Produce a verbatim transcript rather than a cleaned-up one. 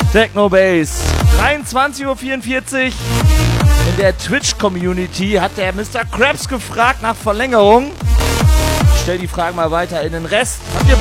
Technobase. dreiundzwanzig Uhr vierundvierzig. In der Twitch-Community hat der Mister Krabs gefragt nach Verlängerung. Ich stell die Fragen mal weiter in den Rest. Habt ihr